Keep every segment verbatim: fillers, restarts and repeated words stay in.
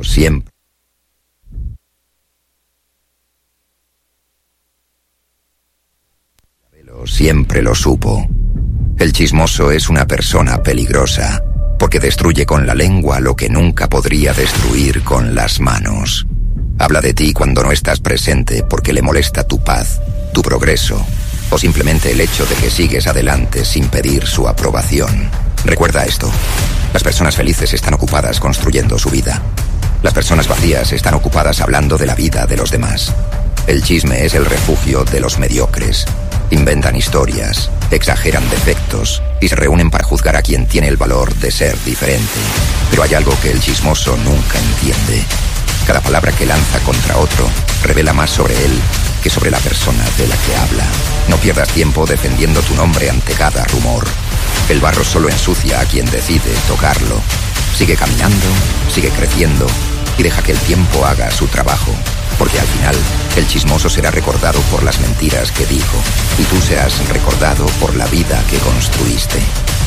Siempre. Siempre lo supo. El chismoso es una persona peligrosa, porque destruye con la lengua lo que nunca podría destruir con las manos. Habla de ti cuando no estás presente porque le molesta tu paz, tu progreso, o simplemente el hecho de que sigues adelante sin pedir su aprobación. Recuerda esto: las personas felices están ocupadas construyendo su vida. Las personas vacías están ocupadas hablando de la vida de los demás. El chisme es el refugio de los mediocres. Inventan historias, exageran defectos y se reúnen para juzgar a quien tiene el valor de ser diferente. Pero hay algo que el chismoso nunca entiende. Cada palabra que lanza contra otro revela más sobre él que sobre la persona de la que habla. No pierdas tiempo defendiendo tu nombre ante cada rumor. El barro solo ensucia a quien decide tocarlo. Sigue caminando, sigue creciendo y deja que el tiempo haga su trabajo. Porque al final, el chismoso será recordado por las mentiras que dijo y tú serás recordado por la vida que construiste.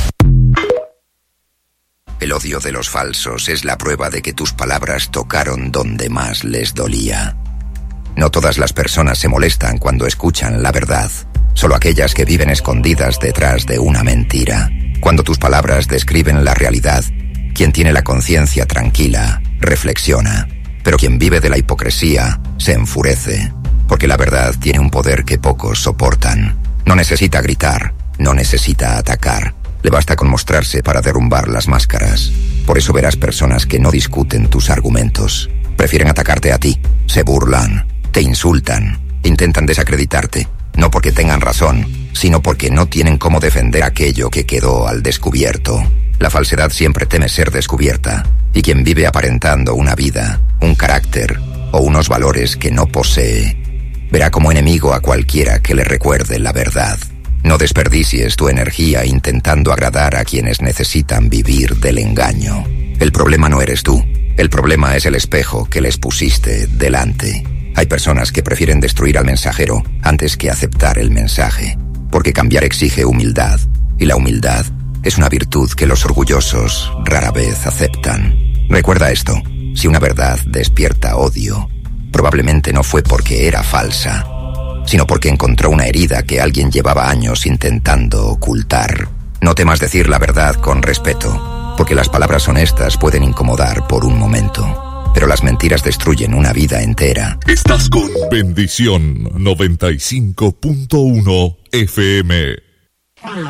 El odio de los falsos es la prueba de que tus palabras tocaron donde más les dolía. No todas las personas se molestan cuando escuchan la verdad, solo aquellas que viven escondidas detrás de una mentira. Cuando tus palabras describen la realidad, quien tiene la conciencia tranquila, reflexiona. Pero quien vive de la hipocresía se enfurece, porque la verdad tiene un poder que pocos soportan. No necesita gritar, no necesita atacar. Le basta con mostrarse para derrumbar las máscaras. Por eso verás personas que no discuten tus argumentos. Prefieren atacarte a ti, se burlan, te insultan, intentan desacreditarte, no porque tengan razón, sino porque no tienen cómo defender aquello que quedó al descubierto. La falsedad siempre teme ser descubierta, y quien vive aparentando una vida, un carácter o unos valores que no posee, verá como enemigo a cualquiera que le recuerde la verdad. No desperdicies tu energía intentando agradar a quienes necesitan vivir del engaño. El problema no eres tú, el problema es el espejo que les pusiste delante. Hay personas que prefieren destruir al mensajero antes que aceptar el mensaje, porque cambiar exige humildad, y la humildad es una virtud que los orgullosos rara vez aceptan. Recuerda esto: si una verdad despierta odio, probablemente no fue porque era falsa, sino porque encontró una herida que alguien llevaba años intentando ocultar. No temas decir la verdad con respeto, porque las palabras honestas pueden incomodar por un momento, pero las mentiras destruyen una vida entera. Estás con Bendición noventa y cinco punto uno F M.